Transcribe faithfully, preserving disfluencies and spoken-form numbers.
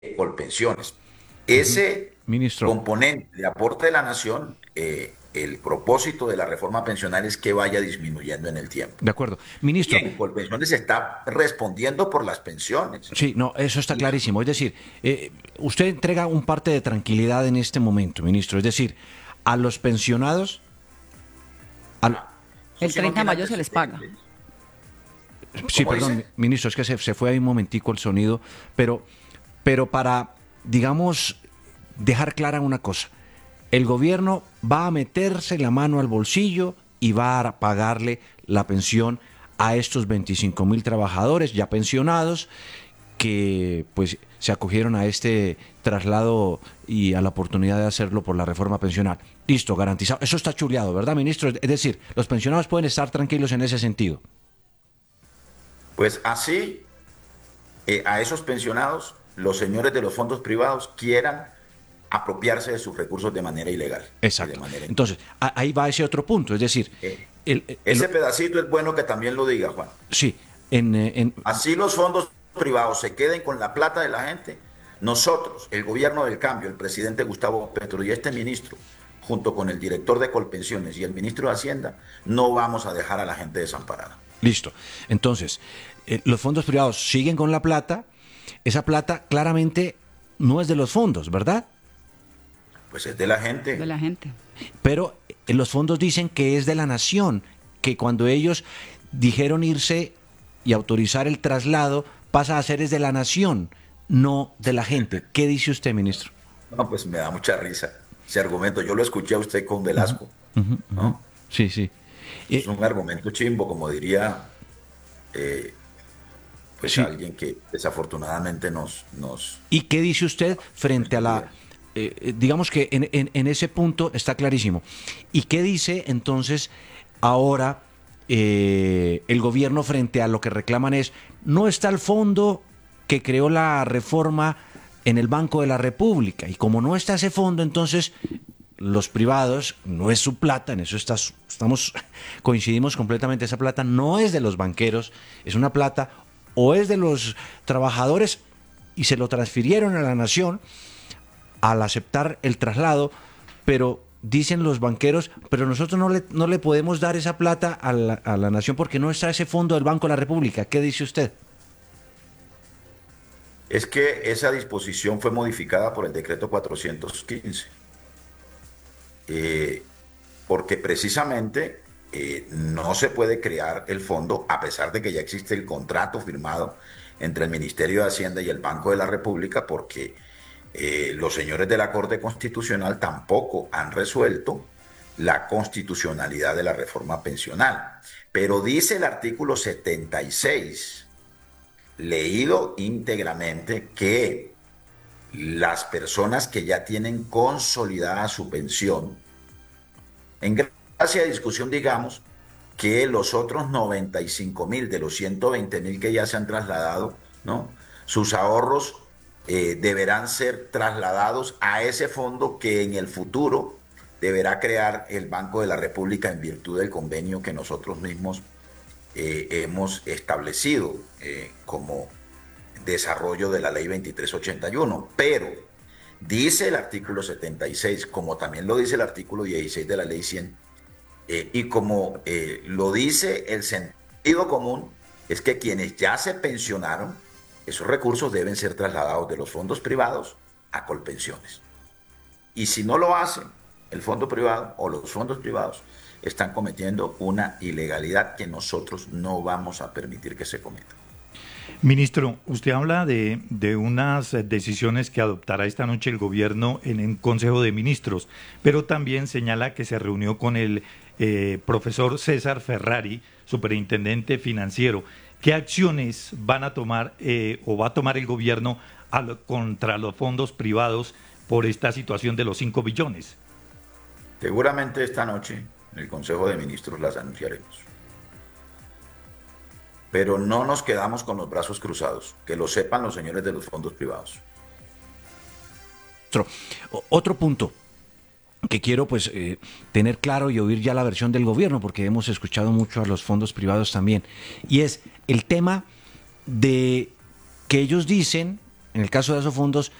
Colpensiones. Ujú. Ese Ministro, componente de aporte de la nación, eh, el propósito de la reforma pensional es que vaya disminuyendo en el tiempo. de acuerdo. Ministro, Bien, Colpensiones está respondiendo por las pensiones. sí, no, eso está Y clarísimo. Es decir, eh, usted entrega un parte de tranquilidad en este momento, ministro. Es decir, a los pensionados, al- ah, eso El sí no treinta de tiene mayo se les paga. antecedentes. sí, ¿Cómo perdón, dice? ministro, es que se, se fue ahí un momentico el sonido, pero, pero para, digamos, dejar clara una cosa. El gobierno va a meterse la mano al bolsillo y va a pagarle la pensión a estos veinticinco mil trabajadores ya pensionados que pues se acogieron a este traslado y a la oportunidad de hacerlo por la reforma pensional. Listo, garantizado. Eso está chuleado, ¿verdad, ministro? Es decir, los pensionados pueden estar tranquilos en ese sentido. Pues así, eh, a esos pensionados, los señores de los fondos privados quieran apropiarse de sus recursos de manera ilegal y de Exacto. manera Entonces, a- ahí va ese otro punto. Es decir, Eh, el, el- el- ese pedacito es bueno que también lo diga, Juan. sí, en, eh, en- Así los fondos privados se queden con la plata de la gente. Nosotros, el gobierno del cambio, el presidente Gustavo Petro y este ministro, junto con el director de Colpensiones y el ministro de Hacienda, no vamos a dejar a la gente desamparada. listo. Entonces, eh, los fondos privados siguen con la plata. Esa plata claramente no es de los fondos, ¿verdad? Pues es de la De gente. la gente. Pero eh, los fondos dicen que es de la nación, que cuando ellos dijeron irse y autorizar el traslado, pasa a ser es de la nación, no de la gente. ¿Qué dice usted, ministro? No, pues me da mucha risa ese argumento. Yo lo escuché a usted con Velasco, Ujú, ujú. ¿no? Sí, sí. Es Eh, un argumento chimbo, como diría eh, pues sí. alguien que desafortunadamente nos, nos ¿Y qué dice usted frente a la... día. eh, eh, digamos que en, en- en ese punto está clarísimo. ¿Y qué dice entonces ahora eh, el gobierno frente a lo que reclaman es, no está el fondo que creó la reforma en el Banco de la República? Y como no está ese fondo, entonces los privados, no es su plata, en eso está, estamos, coincidimos completamente, esa plata no es de los banqueros, es una plata o es de los trabajadores y se lo transfirieron a la nación al aceptar el traslado, pero dicen los banqueros, pero nosotros no le, no le podemos dar esa plata a la, a la nación porque no está ese fondo del Banco de la República. ¿Qué dice usted? Es que esa disposición fue modificada por el decreto cuatrocientos quince, eh, porque precisamente eh, no se puede crear el fondo a pesar de que ya existe el contrato firmado entre el Ministerio de Hacienda y el Banco de la República, porque eh, los señores de la Corte Constitucional tampoco han resuelto la constitucionalidad de la reforma pensional. Pero dice el artículo setenta y seis, leído íntegramente, que las personas que ya tienen consolidada su pensión, en gracia de discusión, digamos, que los otros noventa y cinco mil de los ciento veinte mil que ya se han trasladado, ¿no? Sus ahorros eh, deberán ser trasladados a ese fondo que en el futuro deberá crear el Banco de la República en virtud del convenio que nosotros mismos eh, hemos establecido eh, como desarrollo de la ley veintitrés ochenta y uno. Pero dice el artículo setenta y seis, como también lo dice el artículo dieciséis de la ley cien, eh, y como eh, lo dice el sentido común, es que quienes ya se pensionaron, esos recursos deben ser trasladados de los fondos privados a Colpensiones. Y si no lo hacen, el fondo privado o los fondos privados están cometiendo una ilegalidad que nosotros no vamos a permitir que se cometa. Ministro, usted habla de, de unas eh, decisiones que adoptará esta noche el gobierno en el Consejo de Ministros, pero también señala que se reunió con el eh, profesor César Ferrari, superintendente financiero. ¿Qué acciones van a tomar eh, o va a tomar el gobierno a lo- contra los fondos privados por esta situación de los cinco billones? Seguramente esta noche en el Consejo de Ministros las anunciaremos. Pero no nos quedamos con los brazos cruzados, que lo sepan los señores de los fondos privados. Otro, otro punto que quiero pues eh, tener claro y oír ya la versión del gobierno, porque hemos escuchado mucho a los fondos privados también, y es el tema de que ellos dicen en el caso de esos fondos,